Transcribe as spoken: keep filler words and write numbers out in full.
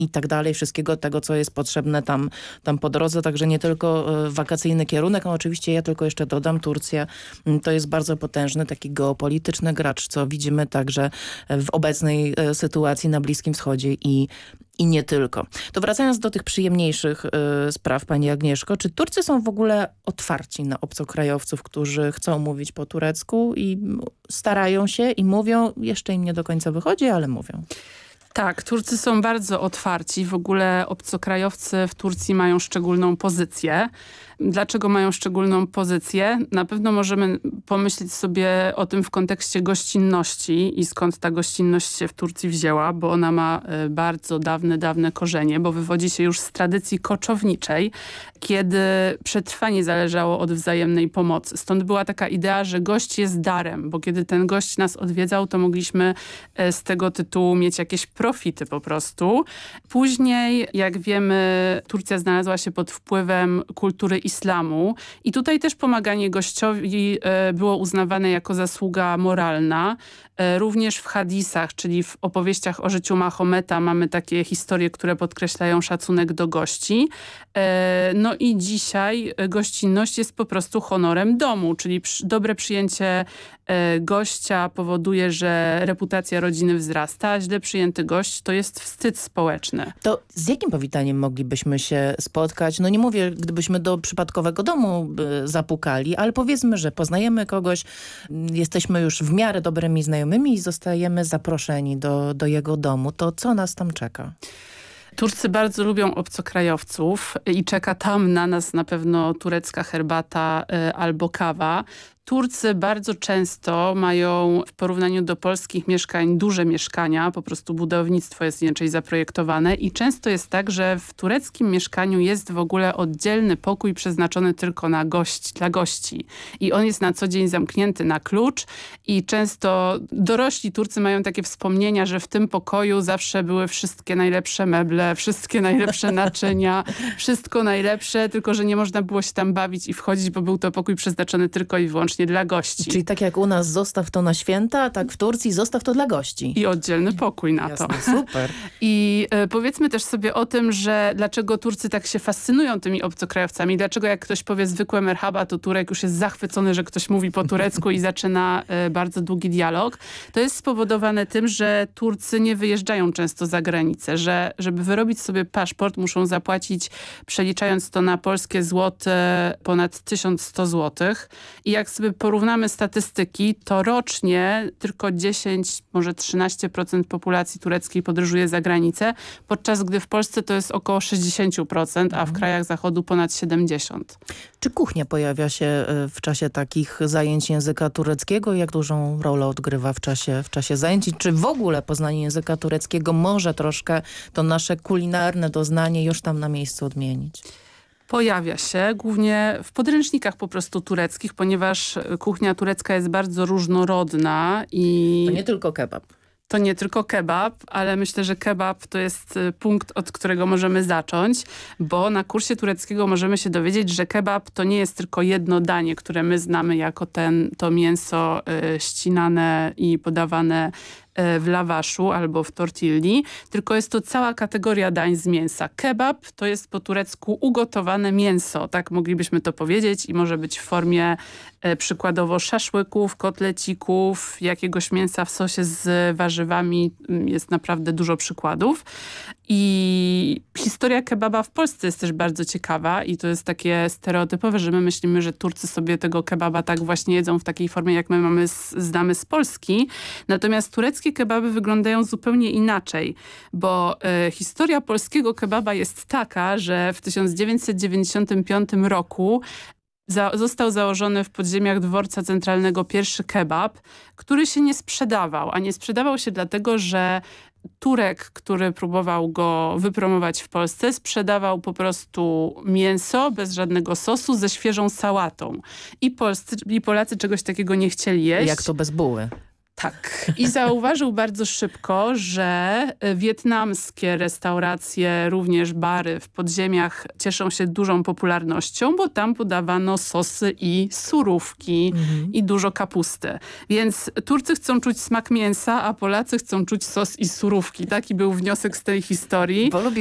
i tak dalej, wszystkiego tego, co jest potrzebne tam, tam po drodze, także nie tylko wakacyjny kierunek, no oczywiście ja tylko jeszcze dodam, Turcja to jest bardzo potężny taki geopolityczny gracz, co widzimy także w obecnej sytuacji na Bliskim Wschodzie i I nie tylko. To wracając do tych przyjemniejszych y, spraw, pani Agnieszko, czy Turcy są w ogóle otwarci na obcokrajowców, którzy chcą mówić po turecku i starają się i mówią, jeszcze im nie do końca wychodzi, ale mówią? Tak, Turcy są bardzo otwarci. W ogóle obcokrajowcy w Turcji mają szczególną pozycję. Dlaczego mają szczególną pozycję? Na pewno możemy pomyśleć sobie o tym w kontekście gościnności i skąd ta gościnność się w Turcji wzięła, bo ona ma bardzo dawne, dawne korzenie, bo wywodzi się już z tradycji koczowniczej, kiedy przetrwanie zależało od wzajemnej pomocy. Stąd była taka idea, że gość jest darem, bo kiedy ten gość nas odwiedzał, to mogliśmy z tego tytułu mieć jakieś profity po prostu. Później, jak wiemy, Turcja znalazła się pod wpływem kultury islamu i tutaj też pomaganie gościowi było uznawane jako zasługa moralna. Również w hadisach, czyli w opowieściach o życiu Mahometa mamy takie historie, które podkreślają szacunek do gości. No i dzisiaj gościnność jest po prostu honorem domu, czyli dobre przyjęcie gościa powoduje, że reputacja rodziny wzrasta, a źle przyjęty gość to jest wstyd społeczny. To z jakim powitaniem moglibyśmy się spotkać? No nie mówię, gdybyśmy do przypadkowego domu zapukali, ale powiedzmy, że poznajemy kogoś, jesteśmy już w miarę dobrymi znajomymi i zostajemy zaproszeni do, do jego domu. To co nas tam czeka? Turcy bardzo lubią obcokrajowców i czeka tam na nas na pewno turecka herbata y, albo kawa. Turcy bardzo często mają w porównaniu do polskich mieszkań duże mieszkania, po prostu budownictwo jest inaczej zaprojektowane i często jest tak, że w tureckim mieszkaniu jest w ogóle oddzielny pokój przeznaczony tylko na gość, dla gości i on jest na co dzień zamknięty na klucz i często dorośli Turcy mają takie wspomnienia, że w tym pokoju zawsze były wszystkie najlepsze meble, wszystkie najlepsze naczynia, wszystko najlepsze, tylko że nie można było się tam bawić i wchodzić, bo był to pokój przeznaczony tylko i wyłącznie dla gości. Czyli tak jak u nas zostaw to na święta, tak w Turcji zostaw to dla gości. I oddzielny pokój na Jasne, to. super. I y, powiedzmy też sobie o tym, że dlaczego Turcy tak się fascynują tymi obcokrajowcami. Dlaczego jak ktoś powie zwykłe merhaba, to Turek już jest zachwycony, że ktoś mówi po turecku i zaczyna y, bardzo długi dialog. To jest spowodowane tym, że Turcy nie wyjeżdżają często za granicę, że żeby wyrobić sobie paszport muszą zapłacić, przeliczając to na polskie złote, ponad tysiąc sto złotych. I jak sobie porównamy statystyki, to rocznie tylko dziesięć, może trzynaście procent populacji tureckiej podróżuje za granicę, podczas gdy w Polsce to jest około sześćdziesiąt procent, a w krajach zachodu ponad siedemdziesiąt procent. Czy kuchnia pojawia się w czasie takich zajęć języka tureckiego? Jak dużą rolę odgrywa w czasie, w czasie zajęć? I czy w ogóle poznanie języka tureckiego może troszkę to nasze kulinarne doznanie już tam na miejscu odmienić? Pojawia się głównie w podręcznikach po prostu tureckich, ponieważ kuchnia turecka jest bardzo różnorodna i... To nie tylko kebab. To nie tylko kebab, ale myślę, że kebab to jest punkt, od którego możemy zacząć, bo na kursie tureckiego możemy się dowiedzieć, że kebab to nie jest tylko jedno danie, które my znamy jako ten, to mięso y, ścinane i podawane w lawaszu albo w tortilli, tylko jest to cała kategoria dań z mięsa. Kebab to jest po turecku ugotowane mięso, tak moglibyśmy to powiedzieć i może być w formie e, przykładowo szaszłyków, kotlecików, jakiegoś mięsa w sosie z warzywami. Jest naprawdę dużo przykładów. I historia kebaba w Polsce jest też bardzo ciekawa i to jest takie stereotypowe, że my myślimy, że Turcy sobie tego kebaba tak właśnie jedzą w takiej formie, jak my mamy z, znamy z Polski. Natomiast tureckie kebaby wyglądają zupełnie inaczej, bo e, historia polskiego kebaba jest taka, że w tysiąc dziewięćset dziewięćdziesiątym piątym roku Za, został założony w podziemiach dworca centralnego pierwszy kebab, który się nie sprzedawał, a nie sprzedawał się dlatego, że Turek, który próbował go wypromować w Polsce, sprzedawał po prostu mięso bez żadnego sosu ze świeżą sałatą. I, Polscy, i Polacy czegoś takiego nie chcieli jeść. Jak to bez buły? Tak. I zauważył bardzo szybko, że wietnamskie restauracje, również bary w podziemiach cieszą się dużą popularnością, bo tam podawano sosy i surówki mhm. i dużo kapusty. Więc Turcy chcą czuć smak mięsa, a Polacy chcą czuć sos i surówki. Taki był wniosek z tej historii. Bo lubi